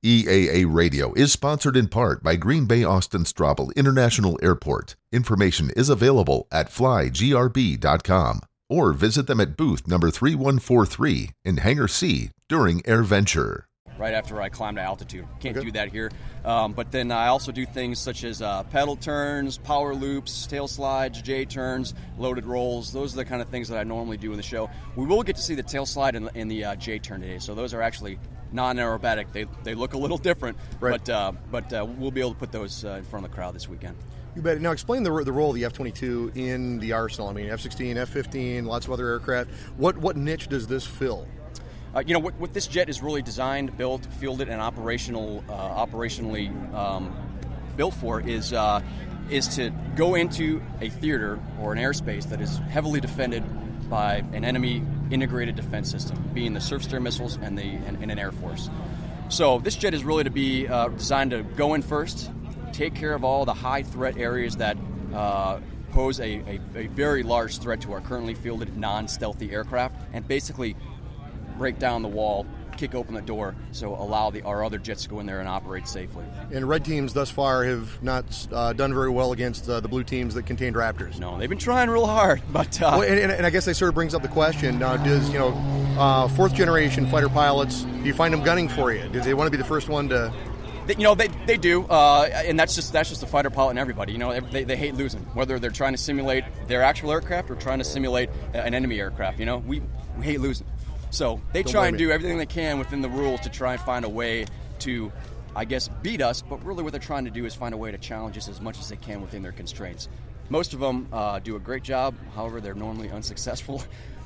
EAA Radio is sponsored in part by Green Bay Austin Straubel International Airport. Information is available at flygrb.com or visit them at booth number 3143 in Hangar C during AirVenture. Right after I climb to altitude. Can't do that here. But then I also do things such as pedal turns, power loops, tail slides, J turns, loaded rolls. Those are the kind of things that I normally do in the show. We will get to see the tail slide and the J turn today. So those are actually non-aerobatic. They look a little different, right. but we'll be able to put those in front of the crowd this weekend. You bet. Now explain the role of the F-22 in the arsenal. I mean, F-16, F-15, lots of other aircraft. What niche does this fill? What this jet is really designed, built, fielded, and operationally built for is to go into a theater or an airspace that is heavily defended by an enemy integrated defense system, being the surface-to-air missiles and an air force. So this jet is really to be designed to go in first, take care of all the high-threat areas that pose a very large threat to our currently fielded non-stealthy aircraft, and basically break down the wall, kick open the door, so allow our other jets to go in there and operate safely. And red teams thus far have not done very well against the blue teams that contained Raptors. No, they've been trying real hard, but and I guess that sort of brings up the question: does fourth generation fighter pilots, do you find them gunning for you? Do they want to be the first one to? They do, and that's just the fighter pilot and everybody. They hate losing, whether they're trying to simulate their actual aircraft or trying to simulate an enemy aircraft. We hate losing. So they try and do everything they can within the rules to try and find a way to, I guess, beat us, but really what they're trying to do is find a way to challenge us as much as they can within their constraints. Most of them do a great job, however, they're normally unsuccessful.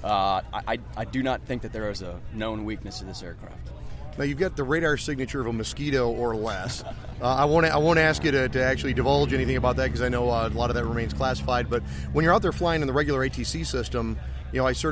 I do not think that there is a known weakness to this aircraft. Now, you've got the radar signature of a Mosquito or less. I won't ask you to actually divulge anything about that because I know a lot of that remains classified, but when you're out there flying in the regular ATC system, does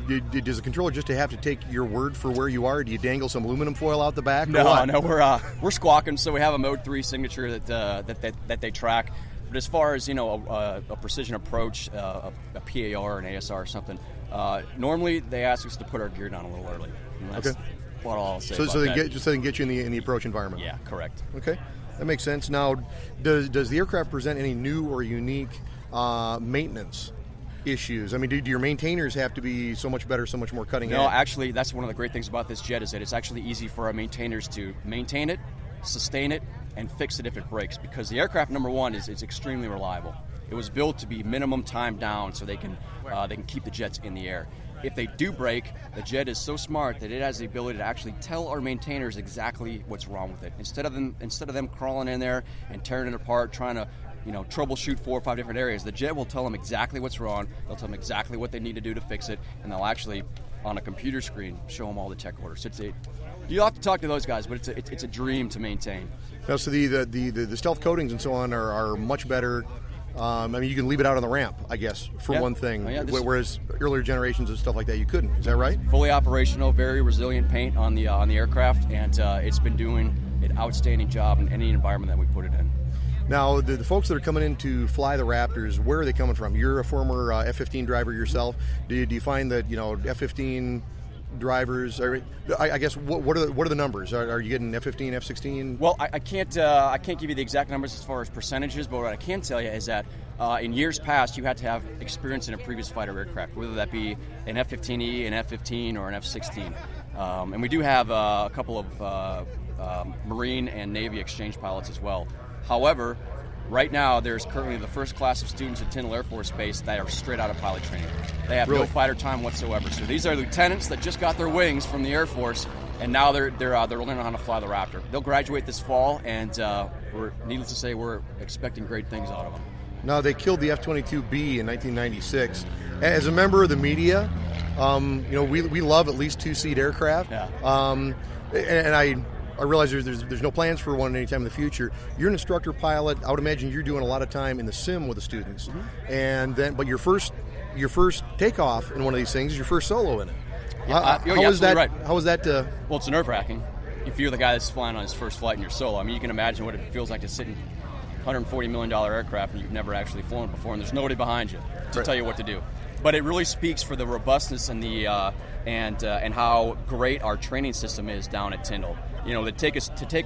the controller just have to take your word for where you are? Do you dangle some aluminum foil out the back? No, we're squawking, so we have a Mode 3 signature that they track. But as far as a precision approach, a PAR, an ASR, or something, normally they ask us to put our gear down a little early. Okay. What I'll say. So they can get you in the approach environment. Yeah, correct. Okay, that makes sense. Now, does the aircraft present any new or unique maintenance issues? I mean, do your maintainers have to be so much better, so much more cutting edge? No, actually, that's one of the great things about this jet is that it's actually easy for our maintainers to maintain it, sustain it, and fix it if it breaks. Because the aircraft, number one, is extremely reliable. It was built to be minimum time down so they can keep the jets in the air. If they do break, the jet is so smart that it has the ability to actually tell our maintainers exactly what's wrong with it. Instead of them crawling in there and tearing it apart, trying to troubleshoot 4 or 5 different areas, the jet will tell them exactly what's wrong. They'll tell them exactly what they need to do to fix it, and they'll actually, on a computer screen, show them all the tech orders. You'll have to talk to those guys, but it's a dream to maintain. Now, so the stealth coatings and so on are much better. You can leave it out on the ramp, I guess, for one thing, whereas earlier generations of stuff like that you couldn't. Is that right? Fully operational, very resilient paint on the aircraft, and it's been doing an outstanding job in any environment that we put it in. Now, the folks that are coming in to fly the Raptors, where are they coming from? You're a former F-15 driver yourself. Do you find that F-15 drivers? I guess what are the numbers? Are you getting F-15, F-16? Well, I can't give you the exact numbers as far as percentages, but what I can tell you is that in years past you had to have experience in a previous fighter aircraft, whether that be an F-15E, an F-15, or an F-16. And we do have a couple of Marine and Navy exchange pilots as well. However, right now there's currently the first class of students at Tyndall Air Force Base that are straight out of pilot training. They have no fighter time whatsoever. So these are lieutenants that just got their wings from the Air Force, and now they're learning how to fly the Raptor. They'll graduate this fall, and needless to say, we're expecting great things out of them. Now, they killed the F-22B in 1996. As a member of the media, we love at least two-seat aircraft. Yeah. And I realize there's no plans for one anytime in the future. You're an instructor pilot. I would imagine you're doing a lot of time in the sim with the students. Mm-hmm. But your first takeoff in one of these things is your first solo in it. How is that? Right. How is that? Well, it's nerve-wracking. If you're the guy that's flying on his first flight and you're solo, I mean, you can imagine what it feels like to sit in $140 million aircraft and you've never actually flown it before, and there's nobody behind you to tell you what to do. But it really speaks for the robustness and the and how great our training system is down at Tyndall. To take